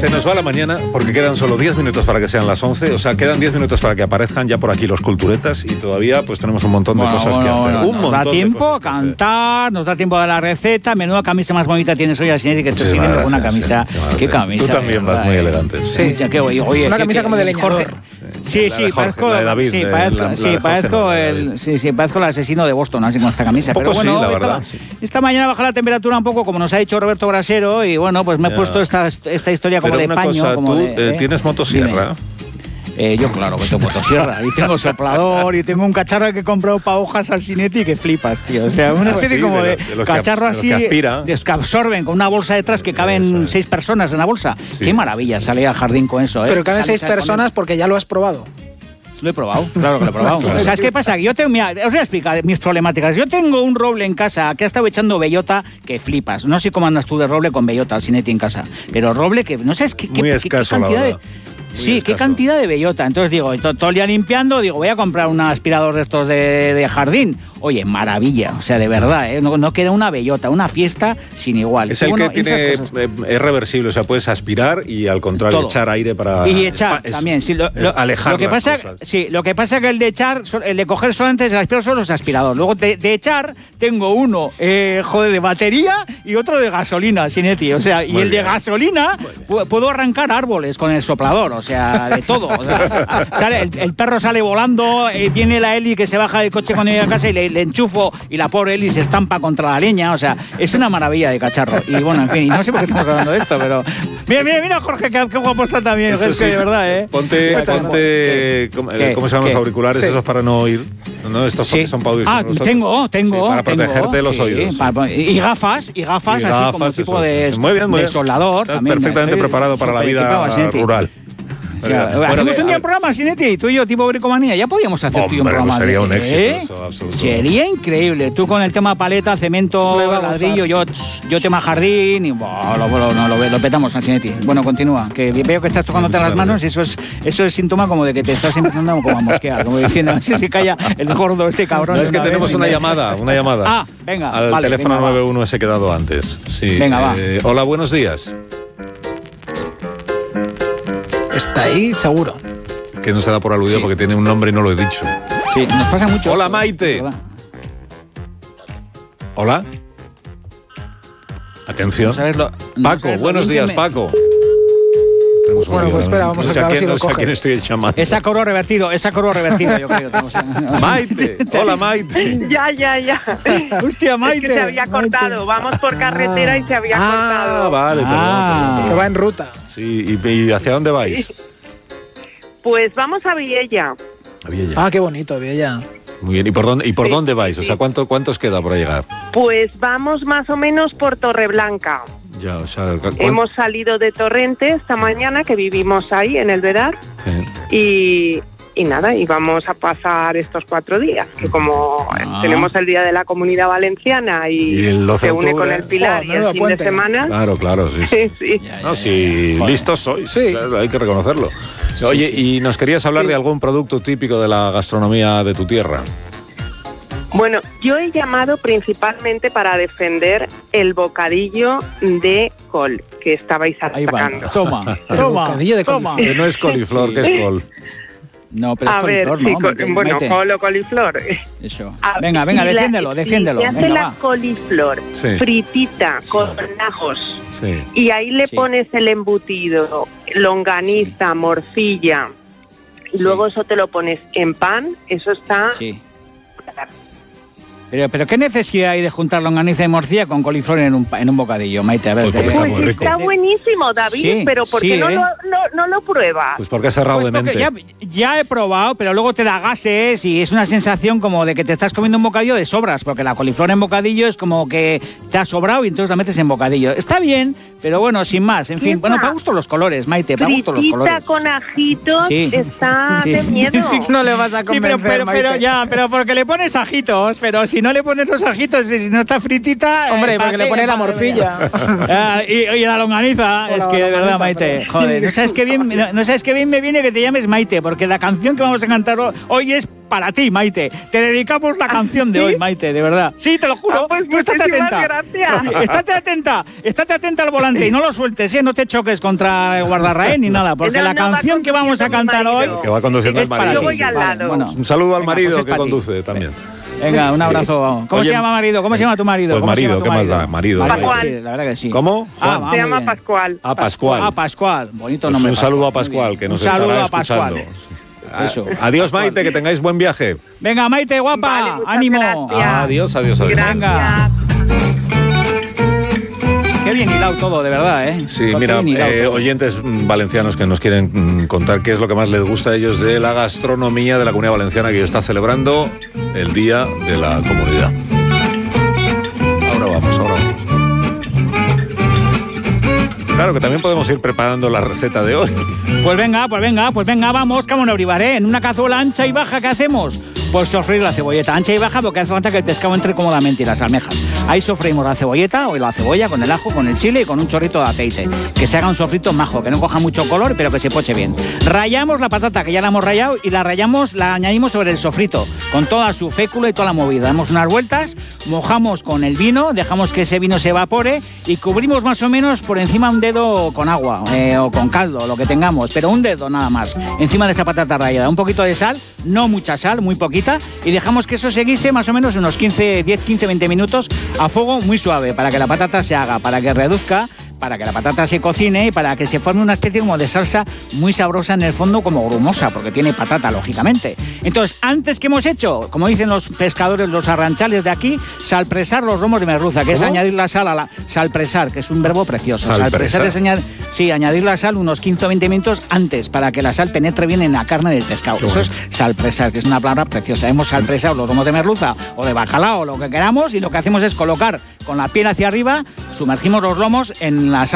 Se nos va la mañana porque quedan solo 10 minutos para que sean las 11. O sea, quedan 10 minutos para que aparezcan ya por aquí los culturetas y todavía pues tenemos un montón de cosas que hacer. Nos da tiempo a cantar, nos da tiempo a la receta. Menuda camisa más bonita tienes hoy, Asinetti, que estoy siguiendo con una camisa. ¿Qué camisa? Tú también vas muy elegante. Sí. Oye, una camisa como de leñador. Sí, parezco el asesino de Boston, así con esta camisa. Pero bueno, sí, la verdad, esta mañana baja la temperatura un poco, como nos ha dicho Roberto Brasero, y bueno, pues me he puesto esta historia como de paño. Cosa, como ¿tú tienes motosierra? Yo claro que tengo motosierra y tengo soplador y tengo un cacharro que he comprado para hojas al Cinetti que flipas, tío. O sea, una serie como de cacharro así que absorben con una bolsa detrás que caben 6 personas en la bolsa. Sí, qué maravilla salir al jardín con eso, ¿eh? Pero caben 6 personas porque ya lo has probado. Lo he probado, claro que lo he probado. ¿Sabes qué pasa? Yo tengo, mira, os voy a explicar mis problemáticas. Yo tengo un roble en casa que ha estado echando bellota que flipas. No sé cómo andas tú de roble con bellota al Cinetti en casa, pero roble que no sé qué cantidad de... Sí, qué cantidad de bellota. Entonces digo, todo el día limpiando, digo, voy a comprar un aspirador de estos de jardín. Oye, maravilla, o sea, de verdad, no queda una bellota, una fiesta sin igual. Es el que tiene, es reversible, o sea, puedes aspirar y al contrario todo. Echar aire para... Y echar también, sí, alejar lo que pasa, sí, lo que pasa que el de echar, el de coger solamente el aspirador son los aspiradores. Luego de echar tengo uno, de batería y otro de gasolina, Cinetti. O sea, y el de gasolina puedo arrancar árboles con el soplador, o sea, de todo. O sea, el perro sale volando, viene la Eli que se baja del coche cuando llega a casa y le enchufo y la pobre Eli se estampa contra la leña. O sea, es una maravilla de cacharro. Y bueno, en fin, no sé por qué estamos hablando de esto, pero... Mira, Jorge, qué guapo está también. Es que de verdad, ¿eh? Ponte ¿cómo se llaman los auriculares? Sí. Esos para no oír. No, estos son para oír. Tengo. Para protegerte de los oídos. Y gafas, así como tipo de soldador. Estás perfectamente preparado para la vida rural. Hacemos un día un programa, Cinetti, tú y yo, tipo bricomanía. Ya podíamos hacer tú y un programa. Sería un éxito, absoluto. Sería increíble. Tú con el tema paleta, cemento, ladrillo, yo tema jardín y lo petamos, Cinetti. Bueno, continúa. Que veo que estás tocándote las manos y eso es síntoma como de que te estás empezando como a mosquear, como diciendo, a ver si se calla el gordo este cabrón. No, es que tenemos una llamada. Ah, venga. Al teléfono 91 he quedado antes. Sí. Venga, va. Hola, buenos días. Está ahí, seguro. Es que no se da por aludido porque tiene un nombre y no lo he dicho. Sí, nos pasa mucho. Hola, Maite. Hola. Atención. Paco, buenos días, Paco. Bueno, pues espera, vamos a acabar si lo coge. ¿A quién estoy llamando? Esa coro revertido, yo creo. Maite, hola Maite. Ya. Hostia, Maite. Es que se había cortado, vamos por carretera y se había cortado. Vale, perdón. Que va en ruta. Sí, ¿y hacia dónde vais? Pues vamos a Viella. Qué bonito, Viella. Muy bien, ¿y por dónde vais? O sea, ¿cuánto os queda para llegar? Pues vamos más o menos por Torreblanca. Ya, o sea, hemos salido de Torrente esta mañana, que vivimos ahí en el Vedar. Sí. Y nada, y vamos a pasar estos 4 días, que como tenemos el Día de la Comunidad Valenciana y se une con el Pilar y el fin de semana. Claro, sí. Sí. Listos sois, claro, hay que reconocerlo. Oye, y nos querías hablar de algún producto típico de la gastronomía de tu tierra. Bueno, yo he llamado principalmente para defender el bocadillo de col que estabais atacando. Toma. Que no es coliflor, que es col. No, pero es coliflor, ¿no? Bueno, col o coliflor. Eso. Venga, defiéndelo. Se hace la coliflor fritita con ajos y ahí le pones el embutido, longaniza, morcilla. Luego eso te lo pones en pan, eso está... Sí. Pero ¿qué necesidad hay de juntar longaniza y morcilla con coliflor en un bocadillo, Maite? A ver, pues está muy rico. Está buenísimo, David, pero ¿por qué no lo pruebas? Pues porque has cerrado de mente. Ya he probado, pero luego te da gases y es una sensación como de que te estás comiendo un bocadillo de sobras, porque la coliflor en bocadillo es como que te ha sobrado y entonces la metes en bocadillo. Está bien, pero bueno, sin más. En fin, bueno, para gusto los colores, Maite, para gusto los colores. Con ajitos está de miedo. No le vas a convencer, pero porque le pones ajitos, pero si no le pones los ajitos y si no está fritita... Hombre, porque le pones la morcilla. y la longaniza. Es que de verdad, Maite, joder, ¿no sabes qué bien me viene que te llames Maite? Porque la canción que vamos a cantar hoy es para ti, Maite. Te dedicamos la canción de hoy, Maite, de verdad. Sí, te lo juro. Pues tú estate atenta. Gracias. Estate atenta al volante y no lo sueltes, no te choques contra el guardarraén ni nada, porque la canción que vamos a cantar hoy que va conduciendo el marido. Yo voy al lado. Bueno, un saludo al marido pues que conduce también. Venga, un abrazo. ¿Cómo se llama marido? ¿Cómo se llama tu marido? Pues marido, ¿qué más da? Marido. Pascual. Sí, la verdad que sí. ¿Cómo? Se llama Pascual. Pascual. Pascual. Bonito Pues nombre. un saludo a Pascual, que nos estará escuchando. Eso. Adiós, Maite, que tengáis buen viaje. Venga, Maite, guapa. Vale, ánimo. Adiós. Venga. Qué bien hilado todo, de verdad, ¿eh? Sí, mira, oyentes valencianos que nos quieren contar qué es lo que más les gusta a ellos de la gastronomía de la Comunidad Valenciana, que está celebrando el Día de la Comunidad. Ahora vamos. Claro que también podemos ir preparando la receta de hoy. Pues venga, vamos, cámonos, Euribar, ¿eh? En una cazuela ancha y baja, ¿qué hacemos? Pues sofreír la cebolleta ancha y baja, porque hace falta que el pescado entre cómodamente y las almejas. Ahí sofreímos la cebolleta o la cebolla con el ajo, con el chile y con un chorrito de aceite. Que se haga un sofrito majo, que no coja mucho color, pero que se poche bien. Rayamos la patata, que ya la hemos rayado, y la añadimos sobre el sofrito, con toda su fécula y toda la movida. Damos unas vueltas, mojamos con el vino, dejamos que ese vino se evapore y cubrimos más o menos por encima un dedo con agua o con caldo, lo que tengamos, pero un dedo nada más, encima de esa patata rallada. Un poquito de sal, no mucha sal, muy poquita, y dejamos que eso se guise más o menos unos 10-15-20 minutos a fuego muy suave, para que la patata se haga, para que reduzca, para que la patata se cocine y para que se forme una especie como de salsa muy sabrosa en el fondo, como grumosa, porque tiene patata, lógicamente. Entonces, antes que hemos hecho, como dicen los pescadores, los arranchales de aquí, salpresar los lomos de merluza, que es añadir la sal a la... Salpresar, que es un verbo precioso. Salpresar es añadir la sal unos 15 o 20 minutos antes, para que la sal penetre bien en la carne del pescado. Eso es salpresar, que es una palabra preciosa. Hemos salpresado los lomos de merluza o de bacalao, lo que queramos, y lo que hacemos es colocar con la piel hacia arriba, sumergimos los lomos en la salsa